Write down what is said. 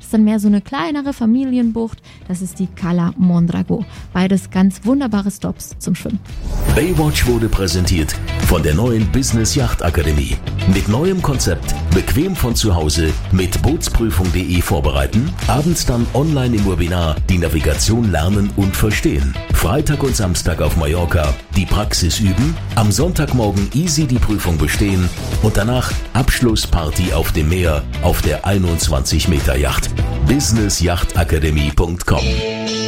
es dann mehr so eine kleinere Familienbucht. Das ist die Cala Mondragon. Beides ganz wunderbare Stops zum Schwimmen. Baywatch wurde präsentiert von der neuen Business Yacht Akademie. Mit neuem Konzept, bequem von zu Hause, mit Bootsprüfung.de vorbereiten, abends dann online im Webinar die Navigation lernen und verstehen. Freitag und Samstag auf Mallorca die Praxis üben, am Sonntagmorgen easy die Prüfung bestehen und danach Abschlussparty auf dem Meer auf der 21 Meter Yacht. businessyachtakademie.com